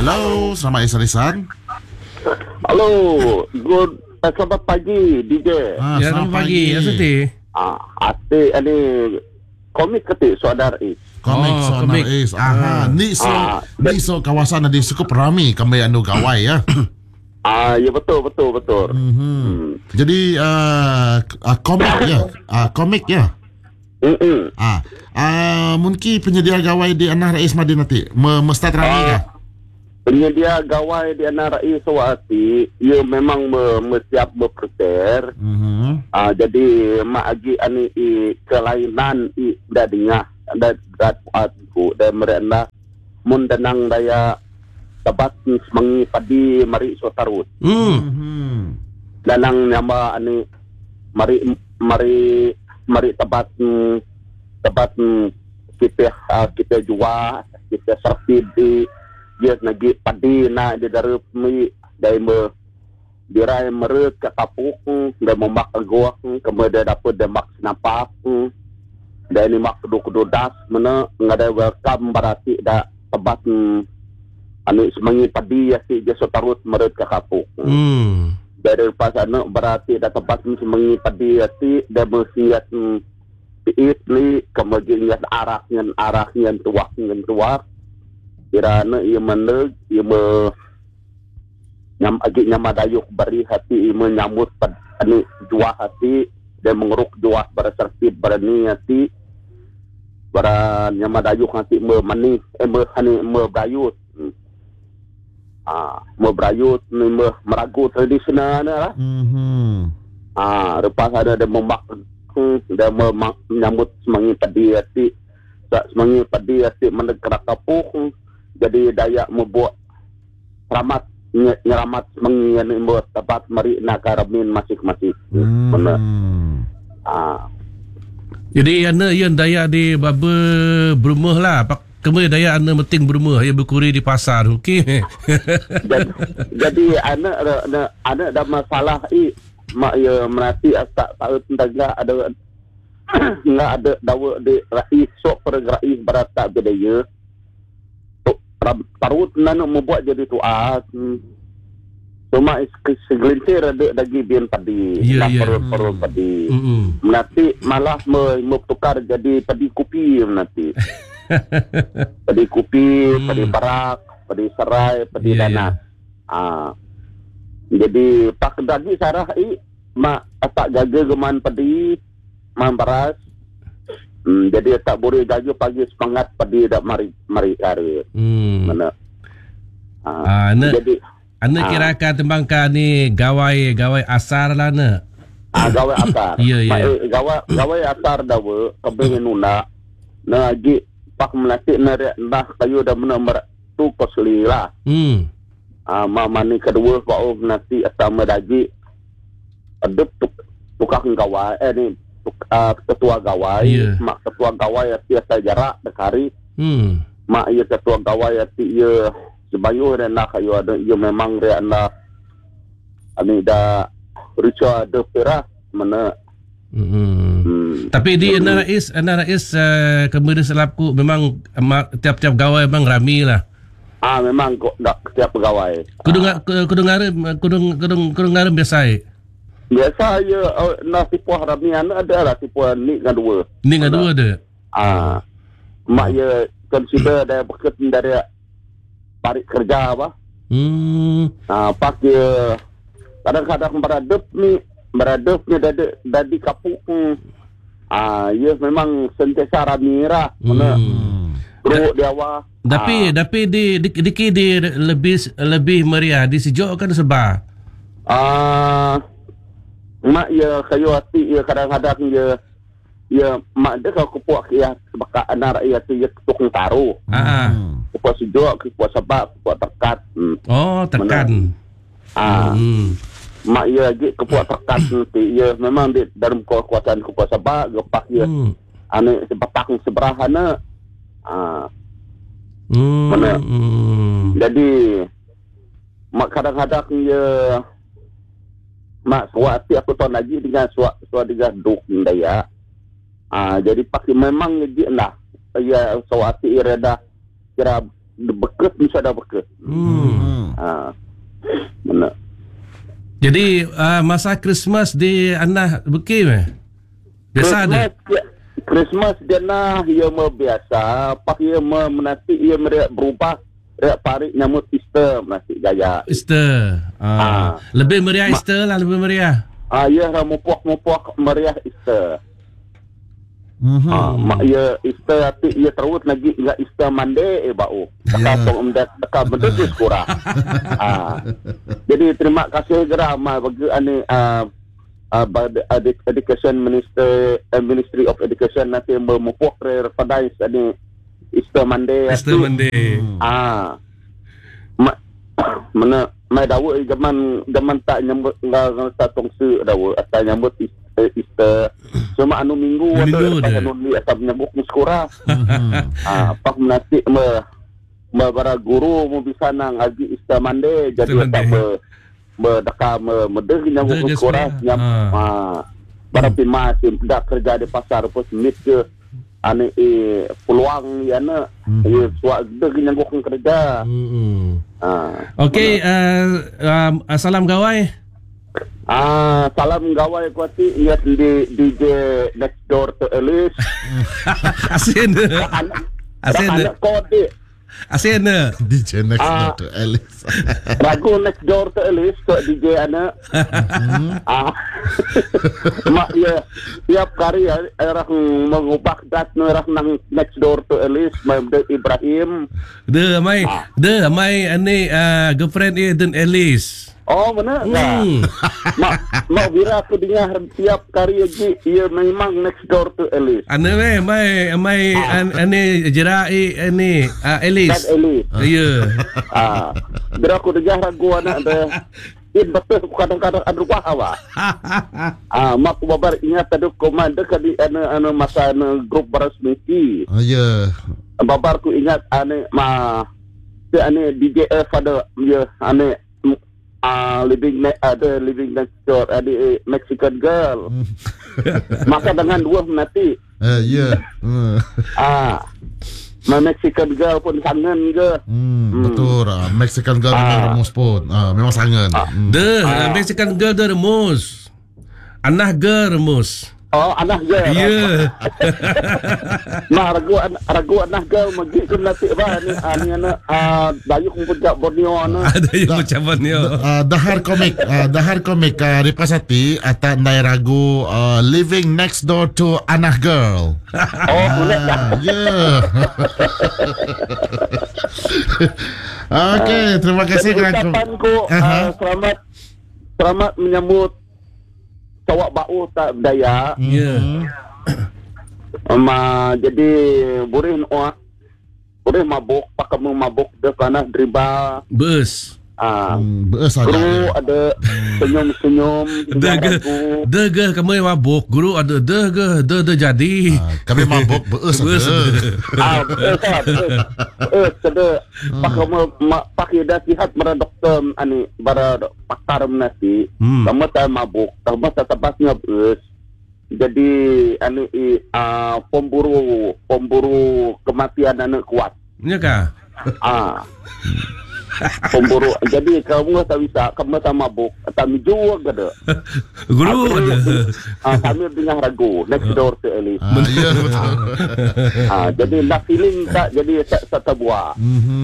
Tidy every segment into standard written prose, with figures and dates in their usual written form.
Halo, selamat Isarisan. Halo, selamat pagi DJ. Selamat pagi, Asti. Asti ini komik ketik saudara is. Komik komik. Is. Aha, ni so kawasan di cukup ramai kami anu gawai ya. Ya betul. Jadi komik ya. Mungkin penyedia gawai di Anak Rais Madin nanti mesti ramai kah? Penyedia gawai di Anak Rais Sawati, ia memang siap berprepare. Jadi mak agi ani kelainan dah dengar dan aku dan mereka mundanang daya tabat semangi padi mari sotarut. Danang nyama ani mari tabat kita jual kita serti di dia nagi padi na di dari dari dirai merut ke kapuk dan memak agak kemudian dapat demak napak dan ini mak kudu das mana ngada welcome berarti dah tabat anu semangi padi ya si dia sotarut merut ke kapuk. Dari pas anu berarti dah tabat semangi padi ya si dia bersiat piit ni kemudian arahnya tuak kirana ia meneg ia nyamadayuk beri hati ia menyambut anu jua hati dan mengeruk jua bersertit berani hati bara nyamadayuk hati mani berayut berayut ni meragu tradisional lah. Lepas ada memak dan menyambut semangi padi hati menegak kapuk jadi dayak membuat nyeramat semangi yang membuat dapat mari nakaramin masing-masing. Benar. Jadi anda yang dayak di baba berumah lah. Kemudian dayak anda meting berumah yang berkuri di pasar. Okey. Jadi anak ada masalah mak ya merati tak tahu tentang ada enggak ada dawa di rais sok pergerai berata bedaya tarut nanu membuat jadi tua cuma segelintir ada lagi bian padi perlu padi nanti malah tukar jadi padi kopi nanti padi kopi padi barak padi serai padi dana. Jadi pak dagi sarah mak tak jaga geman padi mambaras. Jadi tak boleh jaga pagi semangat padi dak mari hari. Mana? Jadi anda kirakan tembangkan ni gawai asar lah na. Gawai asar. Ya. Gawai asar dawa kebeng nuna. Na lagi pak melasik na kayu dah benar tu kosli lah. Mani kedua kau nanti asam dagi ada tukang gawai ni ketua gawai mak ketua gawai biasa jarak dekari mak ia ketua gawai ia sebayu dan nak kayu ada ia memang dia nak ani dah rica ada perah mana. Tapi di Anak Rais kemudian selapku memang tiap-tiap gawai memang ramai lah. Memang dak setiap pegawai. Kudung ngaran biasa. Biasa ya nasi puah ramian ada lah tipu ni dengan dua. Ni dengan dua ada. Mak ya consider dia bekerja dari tarik kerja apa. Pak ya kadang-kadang beradabnya dari kapuk. Ya memang sentiasa ramira mana. Bro dia awak. Tapi di lebih meriah di sejuk kan sebab. Mak ya kayu hati ya kadang-kadang ya mak dia kalau kepuak ya sebab anak rakyat ya tukang taruh. Kepuak sejuk, kepuak sebab, kepuak tekat. Tekan. Mak ya lagi kepuak tekat nanti ya memang di dalam kekuasaan kepuak sebab gepak ya. Ane sebatang seberahana. Mana? Jadi mak kadang-kadang ya mak suati aku tahu lagi dengan suatu dengan duk daya. Jadi pakai memang dia lah ya suati irada kira bekas bisa ada bekas. Mana? Jadi masa Christmas di Anah Bukit biasa ada. Christmas dia nah ia biasa, pak ia menanti ia mereka berubah. Dia parik nyambut Easter nasi gaya. Easter. Lebih meriah Easter lah, lebih meriah. Ya mupuak meriah Easter. Mak ia Easter hati ia terus lagi enggak Easter Monday bau. Takapong dekat betul kurang. Jadi terima kasih geramai bagi Education Ministry of Education nanti memupuak padai ani Easter Monday. Mana mai dawa zaman tak nyambut enggak tongsu dawa asal nyambut Easter cuma anu minggu ada anu li asal nyambut sekolah. Pak menasik bara guru mau bisa nang agi Easter Monday jadi tak berdeka medeh nyambut sekolah bara pimas dak kerja di pasar pos mit ke ane peluang ya na suak dengan gua kerja. Okey, salam gawai. Salam gawai kuati ia di DJ Next Door to Ellis. Asin. Anak kode. Asin. DJ Next Door to Ellis. Ragu Next Door to Ellis ke DJ anak. Mak ya tiap kali erah mengubah dat erah nang Next Door to Ellis Mahmud Ibrahim. Dia mai ani girlfriend Eden Ellis. Oh benar tak? Mak Wira aku dengar tiap kali ia memang Next Door to Ellis. Ane mai ani jerai ani Ellis. Ya. Bila aku dengar ragu anak dia. Betul kadang-kadang ada bahawa. Mak babar ingat ada komando kali anu masa grup berasmiti. Ya. Babar ku ingat ane DJF ada ya ane living next door ada Mexican girl. Maka dengan dua nanti. Ya. Mexican girl pun kangen ke? Betul. Mexican girl memang remus pun. Memang sangat. Mexican girl dia remus. Anah girl remus. Oh, anah girl. Ya. Nah, ragu anah girl magi ke nanti ba ni dayuk puncak Borneo ana. Dayuk puncak Borneo. Dahar komik Ripasati ata nai ragu living next door to Anah girl. Oh, boleh tak? Ya. Okey, terima kasih kerana selamat menyambut cawak bau tak daya. Ya. Jadi boleh mabuk, pakai mabuk dekat dribble. Bus. Bus guru ada senyum-senyum. Dega kamu mabuk. Guru ada dega jadi. Kami mabuk bus. Bus ada. Pakai nasihat para doktor ani para pakar nasi. Kamu tak mabuk, kamu tak tepatnya bus. Jadi pemburu kematian anak kuat. Ya kah? Pemburu. Jadi kamu tak bisa, kamu tak mabuk, kami jual ada. Guru ada. Kami dengar ragu Next Door to Ellis. Ya betul. Jadi nak feeling tak jadi satu buah.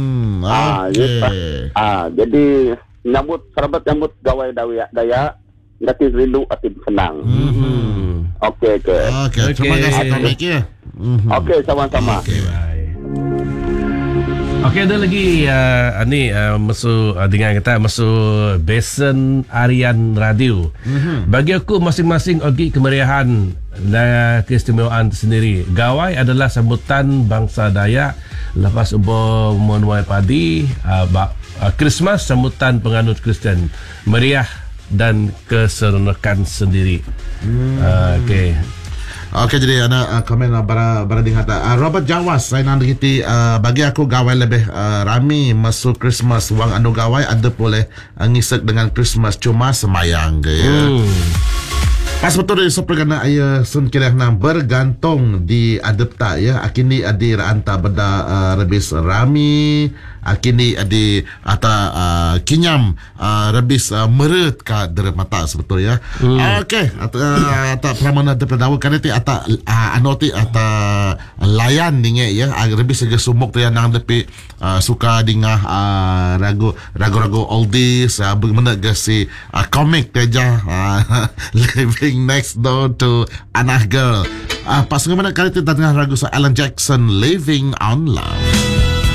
Jadi serabat nyambut gawai daya nanti rindu atin senang. Okey. Terima kasih komik ya. Okey, sama-sama. Okey, bye. Okey, ada lagi masuk dengan kita masuk Besen Harian Radio. Bagi aku masing-masing ogi kemeriahan dan keistimewaan tersendiri. Gawai adalah sambutan bangsa Dayak lepas ubah menuai padi, Christmas sambutan penganut Kristian. Meriah dan keseronokan sendiri. Okey. Okey, jadi anak komen bara dengan Robert Jawas saya nak dikiti bagi aku gawai lebih rami masuk Christmas wang anu gawai ada boleh ngisek dengan Christmas cuma semayang ke ya. Pas betul dia seperti ayah sun kira nang bergantung di adapta ya. Akini adi ranta benda rebis rami. Akini adi ata kinyam rebis meret ka dere mata sebetul ya. Okey, ata pramana de pedawa kaneti ata anoti ata layan dinge ya. Rebis sege sumuk tu yang nang depi suka dingah ragu-ragu oldies bagaimana gasi komik teja living next door to Anah Girl. Pas bagaimana kali itu tengah ragu Alan Jackson Living on Love.